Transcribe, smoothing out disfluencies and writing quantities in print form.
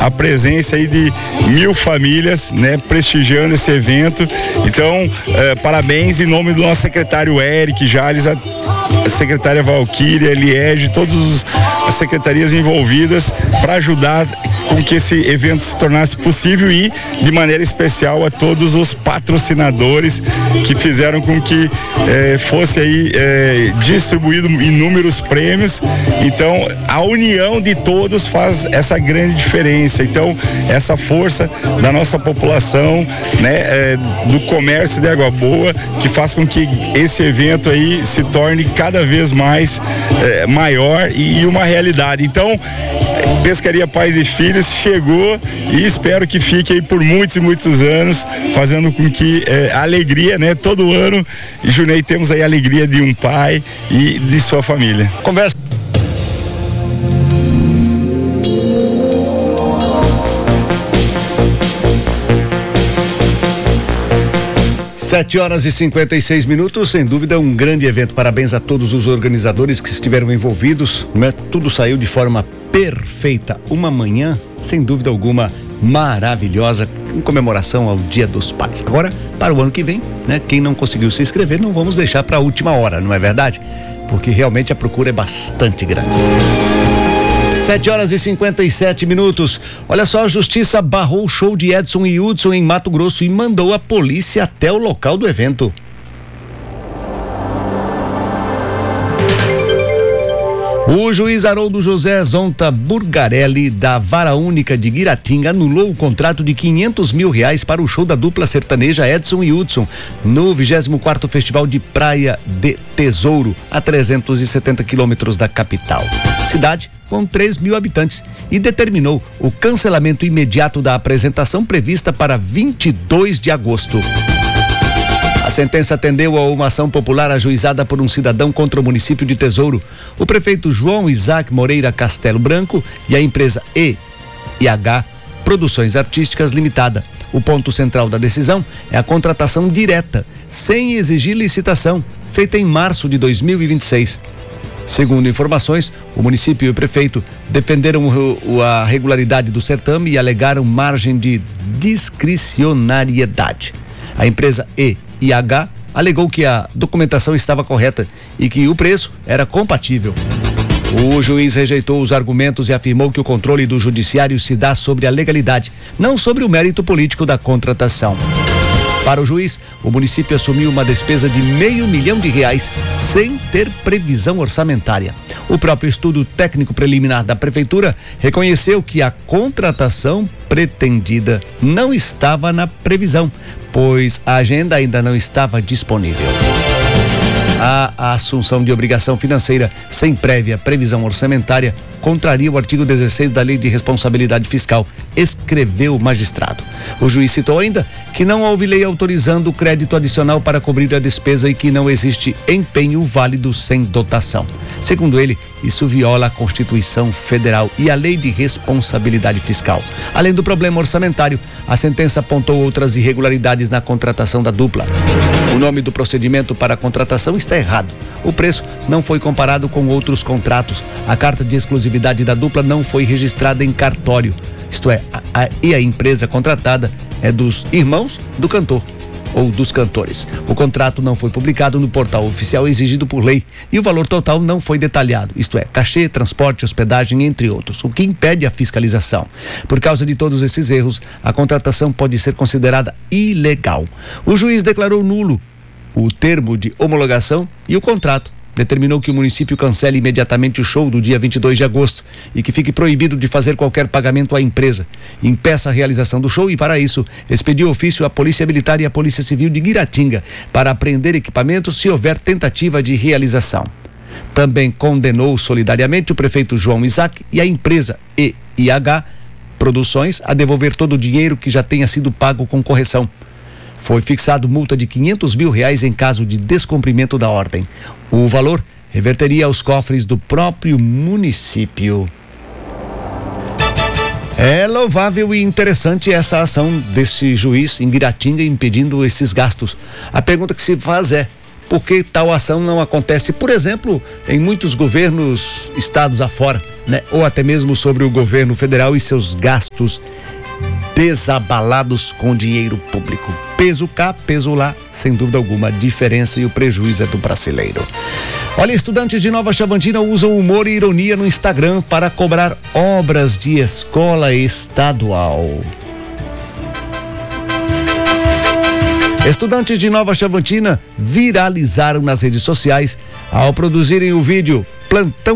a presença aí de 1.000 famílias, né, prestigiando esse evento. Então, parabéns em nome do nosso secretário Eric Jales, a secretária Valquíria, Liege, todas as secretarias envolvidas para ajudar com que esse evento se tornasse possível, e de maneira especial a todos os patrocinadores que fizeram com que fosse aí distribuído inúmeros prêmios. Então, a união de todos faz essa grande diferença. Então, essa força da nossa população, né, do comércio de Água Boa, que faz com que esse evento aí se torne cada vez mais maior e uma realidade. Então, Pescaria Pais e Filhos chegou e espero que fique aí por muitos e muitos anos, fazendo com que a alegria, né, todo ano, Junei, temos aí a alegria de um pai e de sua família. Conversa. Sete horas e 56 minutos, sem dúvida um grande evento. Parabéns a todos os organizadores que estiveram envolvidos, né? Tudo saiu de forma perfeita. Uma manhã, sem dúvida alguma, maravilhosa, em comemoração ao Dia dos Pais. Agora, para o ano que vem, né? Quem não conseguiu se inscrever, não vamos deixar para a última hora, não é verdade? Porque realmente a procura é bastante grande. 7 horas e 57 minutos. Olha só, a justiça barrou o show de Edson e Hudson em Mato Grosso e mandou a polícia até o local do evento. O juiz Haroldo José Zonta Burgarelli, da Vara Única de Guiratinga, anulou o contrato de R$500 mil para o show da dupla sertaneja Edson e Hudson no 24º Festival de Praia de Tesouro, a 370 quilômetros da capital. Cidade com 3.000 habitantes, e determinou o cancelamento imediato da apresentação prevista para 22 de agosto. A sentença atendeu a uma ação popular ajuizada por um cidadão contra o município de Tesouro, o prefeito João Isaac Moreira Castelo Branco e a empresa E&H Produções Artísticas Limitada. O ponto central da decisão é a contratação direta, sem exigir licitação, feita em março de 2026. Segundo informações, o município e o prefeito defenderam a regularidade do certame e alegaram margem de discricionariedade. A empresa E&H alegou que a documentação estava correta e que o preço era compatível. O juiz rejeitou os argumentos e afirmou que o controle do judiciário se dá sobre a legalidade, não sobre o mérito político da contratação. Para o juiz, o município assumiu uma despesa de R$500 mil sem ter previsão orçamentária. O próprio estudo técnico preliminar da prefeitura reconheceu que a contratação pretendida não estava na previsão, pois a agenda ainda não estava disponível. A assunção de obrigação financeira sem prévia previsão orçamentária contraria o artigo 16 da Lei de Responsabilidade Fiscal, escreveu o magistrado. O juiz citou ainda que não houve lei autorizando o crédito adicional para cobrir a despesa e que não existe empenho válido sem dotação. Segundo ele, isso viola a Constituição Federal e a Lei de Responsabilidade Fiscal. Além do problema orçamentário, a sentença apontou outras irregularidades na contratação da dupla. O nome do procedimento para a contratação está errado. O preço não foi comparado com outros contratos. A carta de exclusividade da dupla não foi registrada em cartório. Isto é, a empresa contratada é dos irmãos do cantor ou dos cantores. O contrato não foi publicado no portal oficial exigido por lei e o valor total não foi detalhado, isto é, cachê, transporte, hospedagem, entre outros, o que impede a fiscalização. Por causa de todos esses erros, a contratação pode ser considerada ilegal. O juiz declarou nulo o termo de homologação e o contrato. Determinou que o município cancele imediatamente o show do dia 22 de agosto e que fique proibido de fazer qualquer pagamento à empresa. Impeça a realização do show e, para isso, expediu ofício à Polícia Militar e à Polícia Civil de Guiratinga para apreender equipamentos se houver tentativa de realização. Também condenou solidariamente o prefeito João Isaac e a empresa E&H Produções a devolver todo o dinheiro que já tenha sido pago com correção. Foi fixado multa de R$500 mil em caso de descumprimento da ordem. O valor reverteria aos cofres do próprio município. É louvável e interessante essa ação desse juiz em Guiratinga impedindo esses gastos. A pergunta que se faz é: por que tal ação não acontece, por exemplo, em muitos governos estados afora, né? Ou até mesmo sobre o governo federal e seus gastos desabalados com dinheiro público. Peso cá, peso lá, sem dúvida alguma, a diferença e o prejuízo é do brasileiro. Olha, estudantes de Nova Chavantina usam humor e ironia no Instagram para cobrar obras de escola estadual. Estudantes de Nova Chavantina viralizaram nas redes sociais ao produzirem o vídeo Plantão